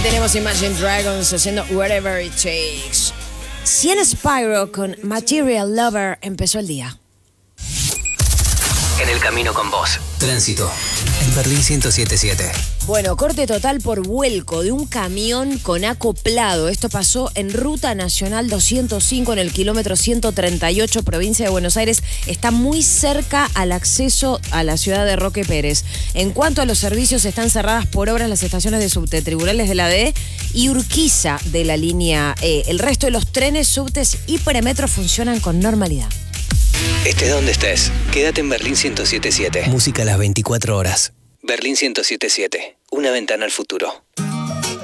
Ahí tenemos Imagine Dragons haciendo Whatever It Takes. Cien Spyro con Material Lover empezó el día. En el camino con vos. Tránsito. En Berlín 107.7. Bueno, corte total por vuelco de un camión con acoplado. Esto pasó en Ruta Nacional 205 en el kilómetro 138, provincia de Buenos Aires. Está muy cerca al acceso a la ciudad de Roque Pérez. En cuanto a los servicios, están cerradas por obras las estaciones de subte Tribunales de la D y Urquiza de la línea E. El resto de los trenes, subtes y premetro funcionan con normalidad. Estés donde estés, quédate en Berlín 107.7. Música a las 24 horas. Berlín 107.7. Una ventana al futuro.